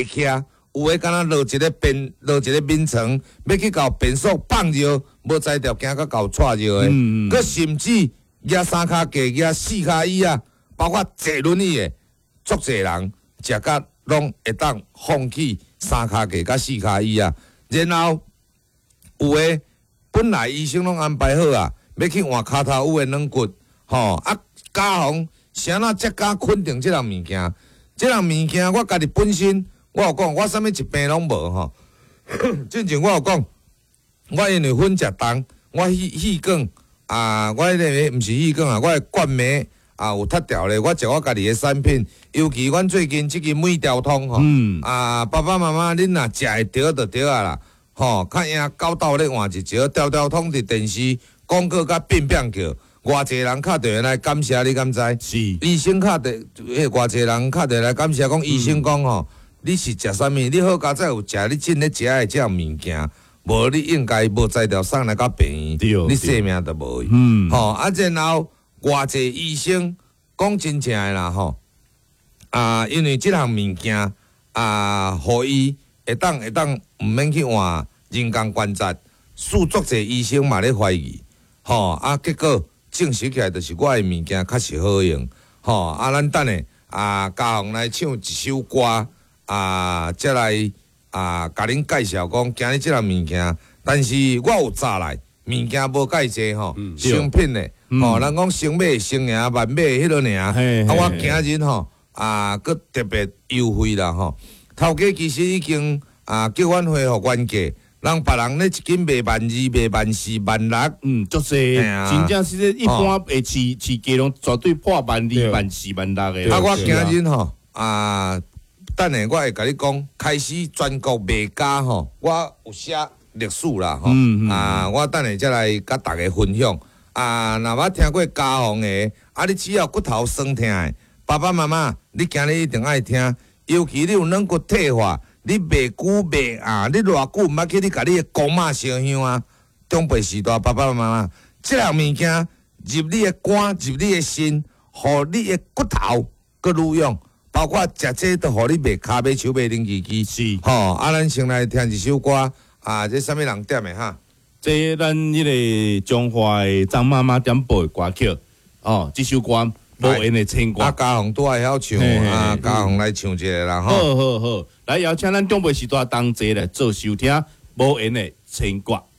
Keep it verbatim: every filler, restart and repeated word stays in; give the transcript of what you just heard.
徛，有诶敢若落一个便落一个眠床，要去搞便所放尿，无才调惊到搞踹尿诶。嗯嗯。佮甚至举三脚架、举四脚椅啊，包括坐轮椅诶，足侪人食甲拢会当放弃三脚架甲四脚椅啊。然后有诶，本来医生拢安排好啊，要去换骹头有诶软骨，吼啊，家phòng谁那才敢肯定即项物件？即项物件我家己本身，我有讲，我啥物疾病拢无吼。之前我有讲，我因为粉食重，我气气管啊，我迄个毋是气管啊，我诶冠脉啊有脱掉咧。我食我家己诶产品，尤其阮最近即个每条通吼，嗯、啊爸爸妈妈恁若食会着就对啊啦，吼，较赢狗斗咧换一招，条条通伫电视广告甲变变叫。偌济人敲电话来感谢你，敢知？是医生敲电，迄偌济人敲电话来感谢，讲医生讲吼，你是食啥物？你好佳才有食你真咧食诶即项物件，无你应该无才调送来到病院，你性命都无去。嗯，吼啊，然后偌济医生讲真正诶啦吼，啊，因为即项物件啊，互伊会当会当毋免去换人工关节，数足济医生嘛咧怀疑，吼啊，结果。证实起来，就是我诶物件确实好用，吼啊！咱等下啊，家宏来唱一首歌啊，再来啊，甲恁介绍讲今日即项物件。但是我有早来，物件无介济吼，成品诶，吼，人讲成买成赢，万买迄落尔。啊，我今日吼啊，佫特别优惠啦吼。头家其实已经啊叫阮回互原价。人别人咧一斤卖万二、卖万四、万六， 嗯，足济，真正是一般诶市市价拢绝对破万二、万四、万六诶。 啊，我今日吼啊，等下我会甲你讲，开始全国卖家吼，我有写历史啦吼，啊，我等下再来甲大家分享。啊，若捌听过家访诶，啊，你只要骨头酸痛诶，爸爸妈妈，你今日一定爱听，尤其你有软骨退化。你袂久袂啊！你偌久毋捌去你家你诶公妈烧香啊？长辈时代爸爸妈妈，即项物件入你诶肝，入你诶心，互你诶骨头佫愈用，包括食这都互你袂骹袂手袂灵机机。是，吼！啊，咱先来听一首歌啊，这啥物人点诶哈？ 这咱迄个中华诶张妈妈点播诶歌曲哦，这首歌。无缘的青歌， 啊，家宏拄爱晓唱，啊，家宏来唱一个啦，吼。 好好好，来邀请咱中辈时代同齐来做收听无缘的青歌。